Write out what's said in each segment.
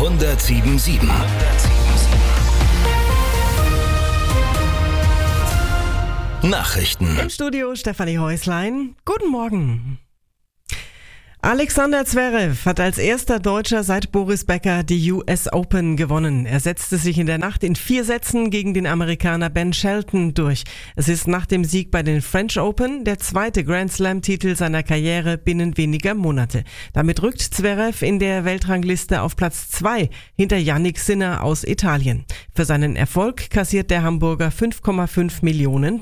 107.7. Nachrichten. Im Studio Stefanie Häuslein. Guten Morgen. Alexander Zverev hat als erster Deutscher seit Boris Becker die US Open gewonnen. Er setzte sich in der Nacht in 4 Sätzen gegen den Amerikaner Ben Shelton durch. Es ist nach dem Sieg bei den French Open der zweite Grand Slam-Titel seiner Karriere binnen weniger Monate. Damit rückt Zverev in der Weltrangliste auf Platz 2 hinter Jannik Sinner aus Italien. Für seinen Erfolg kassiert der Hamburger $5,5 Millionen.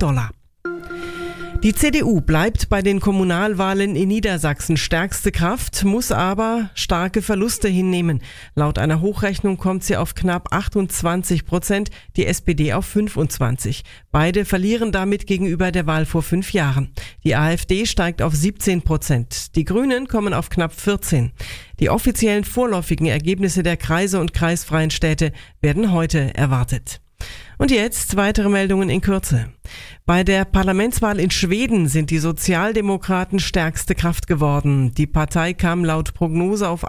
Die CDU bleibt bei den Kommunalwahlen in Niedersachsen stärkste Kraft, muss aber starke Verluste hinnehmen. Laut einer Hochrechnung kommt sie auf knapp 28%, die SPD auf 25%. Beide verlieren damit gegenüber der Wahl vor 5 Jahren. Die AfD steigt auf 17%. Die Grünen kommen auf knapp 14%. Die offiziellen vorläufigen Ergebnisse der Kreise und kreisfreien Städte werden heute erwartet. Und jetzt weitere Meldungen in Kürze. Bei der Parlamentswahl in Schweden sind die Sozialdemokraten stärkste Kraft geworden. Die Partei kam laut Prognose auf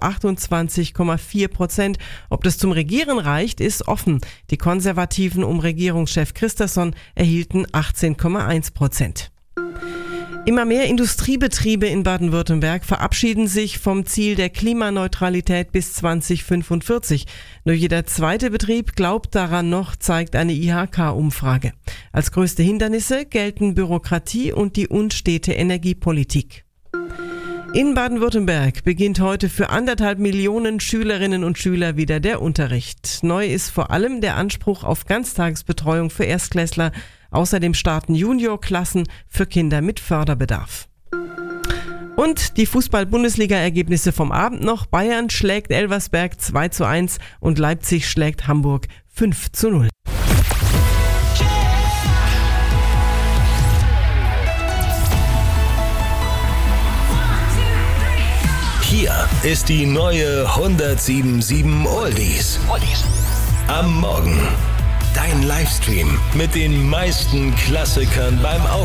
28,4%. Ob das zum Regieren reicht, ist offen. Die Konservativen um Regierungschef Kristersson erhielten 18,1%. Immer mehr Industriebetriebe in Baden-Württemberg verabschieden sich vom Ziel der Klimaneutralität bis 2045. Nur jeder zweite Betrieb glaubt daran noch, zeigt eine IHK-Umfrage. Als größte Hindernisse gelten Bürokratie und die unstete Energiepolitik. In Baden-Württemberg beginnt heute für 1,5 Millionen Schülerinnen und Schüler wieder der Unterricht. Neu ist vor allem der Anspruch auf Ganztagesbetreuung für Erstklässler. Außerdem starten Juniorklassen für Kinder mit Förderbedarf. Und die Fußball-Bundesliga-Ergebnisse vom Abend noch. Bayern schlägt Elversberg 2:1 und Leipzig schlägt Hamburg 5:0. Hier ist die neue 107.7 Oldies. Am Morgen. Dein Livestream mit den meisten Klassikern beim